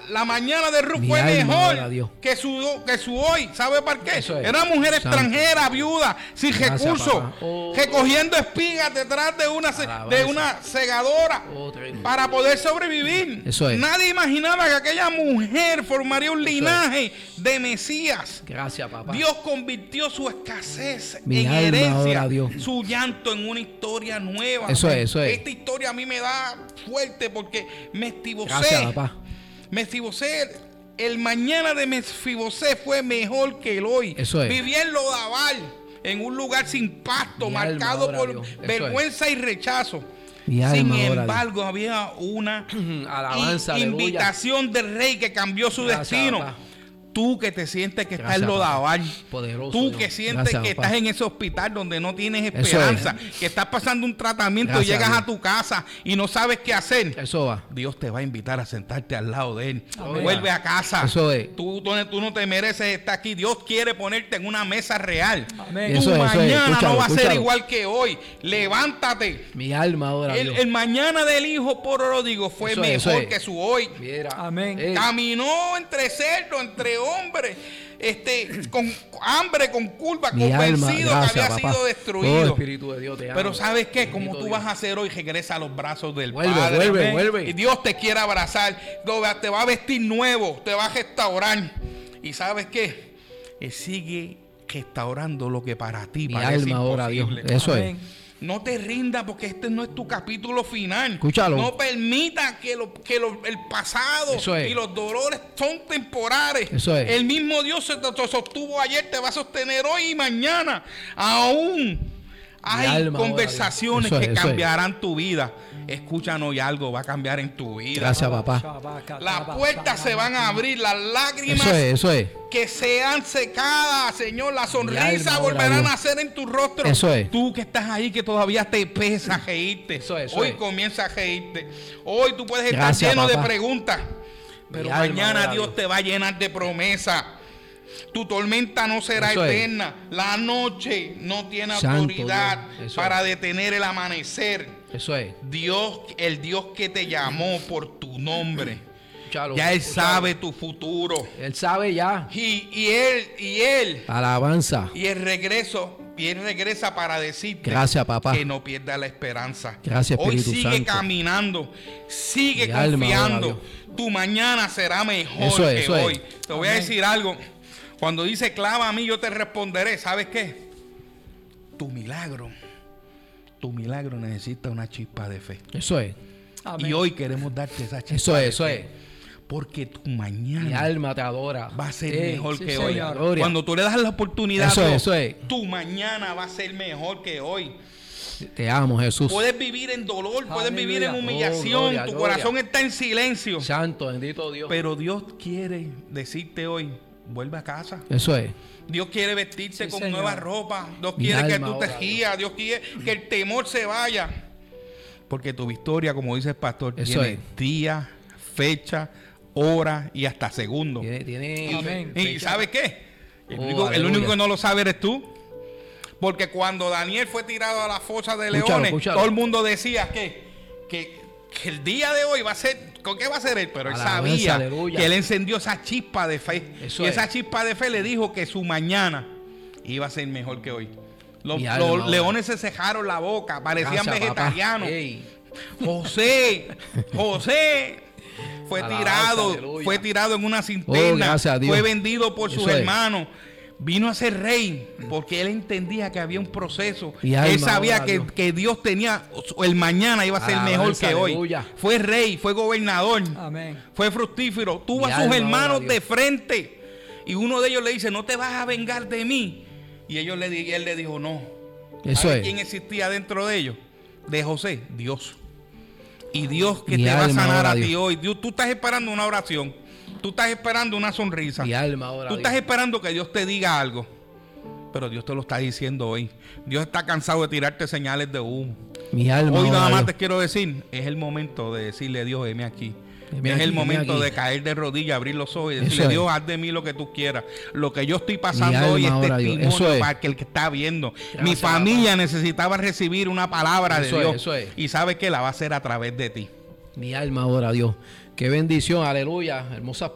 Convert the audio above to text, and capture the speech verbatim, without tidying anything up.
la mañana de Ruth Mi fue alma mejor adora a Dios. que su, que su hoy. ¿Sabe por qué? Eso es. Era una mujer Santo. extranjera, viuda, sin Gracias, recursos, papá. Oh. recogiendo espigas detrás de una, se- Alabanza. de una segadora Oh, tremendo. para poder sobrevivir. Eso es. Nadie imaginaba que aquella mujer formaría un Eso linaje de Mesías. Gracias, papá. Dios convirtió su escasez Mi en alma herencia, adora a Dios. su llanto en una historia nueva. Eso es, eso es. Esta historia a mí me da fuerte porque Mefibosé, Gracias, papá. Mefibosé, el mañana de Mefibosé fue mejor que el hoy. Eso es. Vivía en Lodabar, en un lugar sin pasto, Mi marcado alma adora por a Dios. Eso vergüenza y rechazo. Mi alma Sin adora a embargo, había una Alabanza, i- aleluya. invitación del rey que cambió su Gracias, destino. papá. Tú que te sientes que estás Gracias, en Lodabar, Poderoso tú Dios. que sientes Gracias, que papá. estás en ese hospital donde no tienes Eso esperanza, que estás pasando un tratamiento Gracias, y llegas Dios. a tu casa y no sabes qué hacer. Eso va. Dios te va a invitar a sentarte al lado de él. Amén. Vuelve a casa. Eso es. Tú, tú, tú no te mereces estar aquí. Dios quiere ponerte en una mesa real. Amén. Tu Eso es, eso es. mañana Escúchalo, no va a ser escúchalo. igual que hoy. Levántate. Mi alma adora a El, Dios. el mañana del hijo pródigo fue Eso es, eso mejor es. que su hoy. Mira. Amén. Ey. Caminó entre cerdos, entre hombres, este, con hambre, con culpa, Mi alma, convencido gracias, que había papá. sido Oh, destruido. Espíritu de Dios, te amo. Pero ¿sabes qué? Como Bendito tú Dios. vas a hacer hoy, regresa a los brazos del Vuelve, Padre. vuelve, Amén. vuelve. Y Dios te quiere abrazar, te va a vestir nuevo, te va a restaurar. ¿Y sabes qué? Él sigue restaurando lo que para ti Mi parece alma adora a Dios. imposible. Eso Amén. es. No te rindas porque este no es tu capítulo final. Escúchalo. No permita que, lo, que lo- el pasado Eso es. y los dolores son temporales. Eso es. El mismo Dios se te te sostuvo ayer, te va a sostener hoy y mañana. Aún hay alma adora a conversaciones Dios. Eso que es, eso es. cambiarán tu vida. Escúchanos y algo va a cambiar en tu vida. Gracias, papá. Las puertas se van a abrir, las lágrimas Eso es, eso es. que sean secadas, Señor. La Mi sonrisa alma volverá adora a a Dios. nacer en tu rostro. Eso es. Tú que estás ahí, que todavía te pesa reírte. Eso es, eso Hoy es. comienza a reírte. Hoy tú puedes estar Gracias, lleno de papá. preguntas. Pero Mi alma mañana adora a Dios Dios. te va a llenar de promesas. Tu tormenta no será Eso es. eterna. La noche no tiene Santo autoridad Dios. Eso para es. detener el amanecer. Eso es. Dios, el Dios que te llamó por tu nombre. Escúchalo, Ya Él escúchalo. sabe tu futuro. Él sabe ya. Y, y Él, y Él, Alabanza. y el regreso, y Él regresa para decirte Gracias, papá. que no pierdas la esperanza. Gracias, Hoy Espíritu sigue Santo. caminando, sigue Mi alma confiando. adora a Tu mañana será mejor Eso es, que eso es. hoy. Te voy a Amén. decir algo. Cuando dice clama a mí, yo te responderé. ¿Sabes qué? Tu milagro, tu milagro necesita una chispa de fe. Eso es. Y hoy queremos darte esa chispa Eso de es, eso fe. es. Porque tu Mi mañana alma te adora. va a ser Ey, mejor sí, que señor. hoy. Gloria. Cuando tú le das la oportunidad, Eso es, Dios, eso es. tu mañana va a ser mejor que hoy. Te amo, Jesús. Puedes vivir en dolor, puedes Aleluya. vivir en Oh, humillación, gloria, tu gloria. corazón está en silencio. Santo, bendito Dios. Pero Dios quiere decirte hoy, vuelve a casa. Eso es. Dios quiere vestirte Sí, con señor. nueva ropa. Dios Mi quiere que alma tú te ahora, guías. Dios quiere que el temor se vaya. Porque tu victoria, como dice el pastor, Eso tiene es. día, fecha, hora y hasta segundo. Tiene, tiene Amén. ¿Y fecha. sabes qué? El, Oh, único, el aleluya. único que no lo sabe eres tú. Porque cuando Daniel fue tirado a la fosa de Escúchalo, leones, escúchalo. todo el mundo decía que, que, que el día de hoy va a ser, ¿con qué va a ser él? Pero él Alabanza, sabía aleluya. que él encendió esa chispa de fe. Eso y es. esa chispa de fe le dijo que su mañana iba a ser mejor que hoy. Los, Mi los alma ahora. leones se cejaron la boca, parecían Gracias, vegetarianos. papá. Ey. José, José fue Alabanza, tirado, aleluya. fue tirado en una Oh, cisterna, gracias a Dios. fue vendido por sus Eso es. hermanos. Vino a ser rey porque él entendía que había un proceso. Mi alma Él sabía adora a que, Dios. que Dios tenía, el mañana iba a ser Alabanza, mejor que hoy. aleluya. Fue rey, fue gobernador, Amén. fue fructífero. Tuvo Mi a sus alma hermanos adora a Dios. de frente. Y uno de ellos le dice, no te vas a vengar de mí. Y ellos le, di- y él le dijo, no. Eso ¿Sabe es. quién existía dentro de ellos? De José, Dios. Y Dios que Mi te va a alma sanar adora a a ti Dios. hoy. Dios, tú estás esperando una oración. Tú estás esperando una sonrisa. Mi alma ahora. Tú estás esperando que Dios te diga algo. Pero Dios te lo está diciendo hoy. Dios está cansado de tirarte señales de humo. Mi alma Hoy nada adora a más Dios. te quiero decir, es el momento de decirle a Dios, heme aquí. Heme es aquí, el heme momento aquí. de caer de rodillas, abrir los ojos y Eso decirle, es. Dios, haz de mí lo que tú quieras. Lo que yo estoy Mi pasando alma hoy es adora a Dios. testimonio Eso es. para que el que está viendo. Gracias, Mi familia necesitaba recibir una palabra Eso de es, Dios. eso es. Y sabe que la va a hacer a través de ti. Mi alma adora a Dios. Qué bendición, aleluya. Hermosas